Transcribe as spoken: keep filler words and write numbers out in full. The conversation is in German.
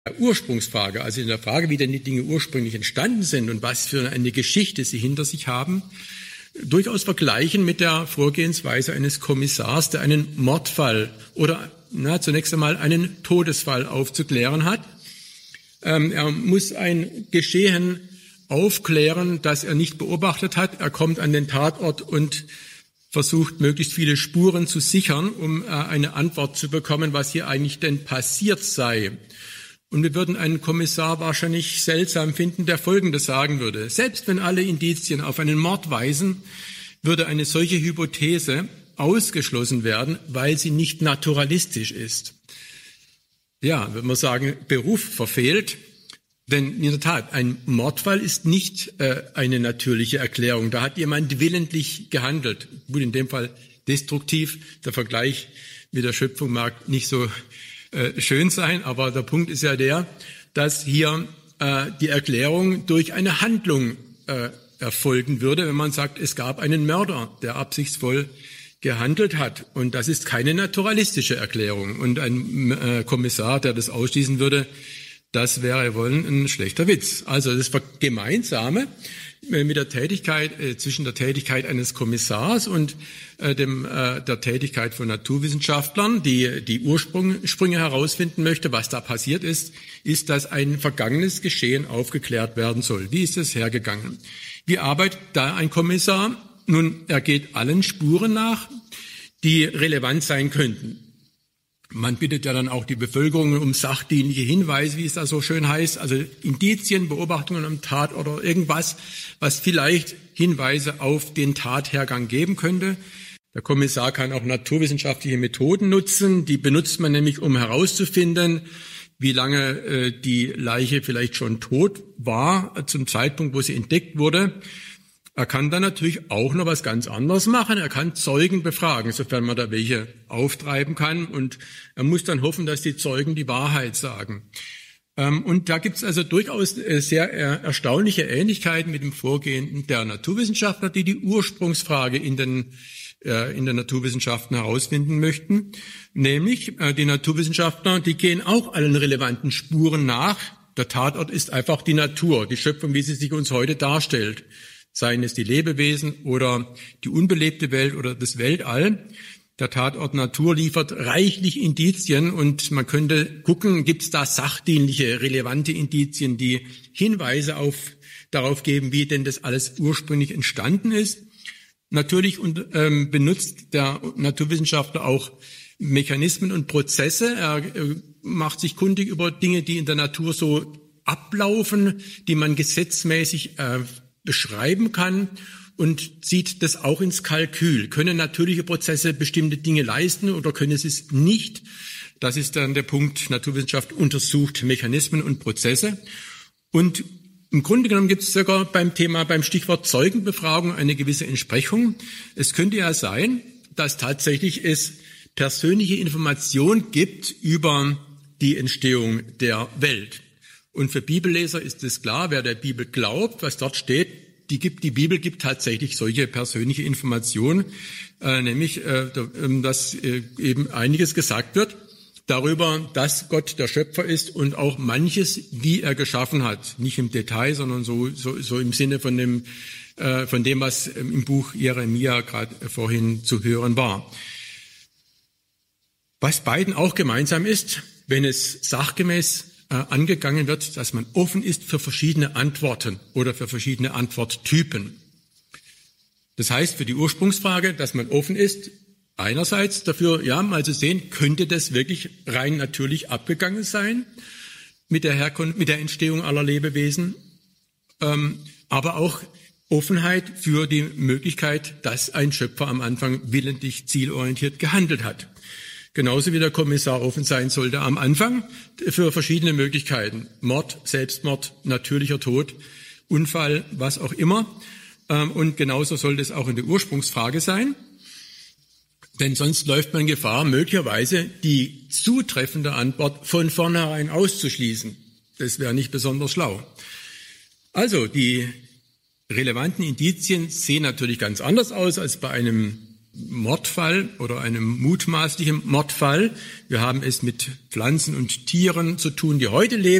Ursprungsfrage, also in der Frage, wie denn die Dinge ursprünglich entstanden sind und was für eine Geschichte sie hinter sich haben, durchaus vergleichen mit der Vorgehensweise eines Kommissars, der einen Mordfall oder na, zunächst einmal einen Todesfall aufzuklären hat. Ähm, er muss ein Geschehen aufklären, das er nicht beobachtet hat. Er kommt an den Tatort und versucht, möglichst viele Spuren zu sichern, um äh, eine Antwort zu bekommen, was hier eigentlich denn passiert sei. Und wir würden einen Kommissar wahrscheinlich seltsam finden, der Folgendes sagen würde. Selbst wenn alle Indizien auf einen Mord weisen, würde eine solche Hypothese ausgeschlossen werden, weil sie nicht naturalistisch ist. Ja, würde man sagen, Beruf verfehlt. Denn in der Tat, ein Mordfall ist nicht äh, eine natürliche Erklärung. Da hat jemand willentlich gehandelt. Gut, in dem Fall destruktiv. Der Vergleich mit der Schöpfung mag nicht so äh, schön sein, aber der Punkt ist ja der, dass hier äh, die Erklärung durch eine Handlung äh, erfolgen würde, wenn man sagt, es gab einen Mörder, der absichtsvoll gehandelt hat. Und das ist keine naturalistische Erklärung. Und ein äh, Kommissar, der das ausschließen würde, das wäre wohl ein schlechter Witz. Also das Gemeinsame mit der Tätigkeit, äh, zwischen der Tätigkeit eines Kommissars und äh, dem, äh, der Tätigkeit von Naturwissenschaftlern, die die Ursprünge herausfinden möchte, was da passiert ist, ist, dass ein vergangenes Geschehen aufgeklärt werden soll. Wie ist es hergegangen? Wie arbeitet da ein Kommissar? Nun, er geht allen Spuren nach, die relevant sein könnten. Man bittet ja dann auch die Bevölkerung um sachdienliche Hinweise, wie es da so schön heißt, also Indizien, Beobachtungen am Tat oder irgendwas, was vielleicht Hinweise auf den Tathergang geben könnte. Der Kommissar kann auch naturwissenschaftliche Methoden nutzen, die benutzt man nämlich, um herauszufinden, wie lange äh, die Leiche vielleicht schon tot war, äh, zum Zeitpunkt, wo sie entdeckt wurde. Er kann dann natürlich auch noch was ganz anderes machen. Er kann Zeugen befragen, sofern man da welche auftreiben kann. Und er muss dann hoffen, dass die Zeugen die Wahrheit sagen. Und da gibt es also durchaus sehr erstaunliche Ähnlichkeiten mit dem Vorgehen der Naturwissenschaftler, die die Ursprungsfrage in den, in den Naturwissenschaften herausfinden möchten. Nämlich die Naturwissenschaftler, die gehen auch allen relevanten Spuren nach. Der Tatort ist einfach die Natur, die Schöpfung, wie sie sich uns heute darstellt. Seien es die Lebewesen oder die unbelebte Welt oder das Weltall. Der Tatort Natur liefert reichlich Indizien und man könnte gucken, gibt es da sachdienliche, relevante Indizien, die Hinweise auf, darauf geben, wie denn das alles ursprünglich entstanden ist. Natürlich und, ähm, benutzt der Naturwissenschaftler auch Mechanismen und Prozesse. Er äh, macht sich kundig über Dinge, die in der Natur so ablaufen, die man gesetzmäßig äh, beschreiben kann und zieht das auch ins Kalkül. Können natürliche Prozesse bestimmte Dinge leisten oder können sie es nicht? Das ist dann der Punkt, Naturwissenschaft untersucht Mechanismen und Prozesse. Und im Grunde genommen gibt es sogar beim Thema, beim Stichwort Zeugenbefragung eine gewisse Entsprechung. Es könnte ja sein, dass tatsächlich es persönliche Information gibt über die Entstehung der Welt. Und für Bibelleser ist es klar, wer der Bibel glaubt, was dort steht, die, gibt, die Bibel gibt tatsächlich solche persönliche Informationen, äh, nämlich, äh, dass äh, eben einiges gesagt wird darüber, dass Gott der Schöpfer ist und auch manches, wie er geschaffen hat. Nicht im Detail, sondern so, so, so im Sinne von dem, äh, von dem, was im Buch Jeremia gerade vorhin zu hören war. Was beiden auch gemeinsam ist, wenn es sachgemäß angegangen wird, dass man offen ist für verschiedene Antworten oder für verschiedene Antworttypen. Das heißt für die Ursprungsfrage, dass man offen ist, einerseits dafür, ja, mal zu sehen, könnte das wirklich rein natürlich abgegangen sein mit der Herkunft, mit der Entstehung aller Lebewesen, ähm, aber auch Offenheit für die Möglichkeit, dass ein Schöpfer am Anfang willentlich zielorientiert gehandelt hat. Genauso wie der Kommissar offen sein sollte am Anfang für verschiedene Möglichkeiten. Mord, Selbstmord, natürlicher Tod, Unfall, was auch immer. Und genauso sollte es auch in der Ursprungsfrage sein. Denn sonst läuft man Gefahr, möglicherweise die zutreffende Antwort von vornherein auszuschließen. Das wäre nicht besonders schlau. Also die relevanten Indizien sehen natürlich ganz anders aus als bei einem Mordfall oder einem mutmaßlichen Mordfall. Wir haben es mit Pflanzen und Tieren zu tun, die heute leben.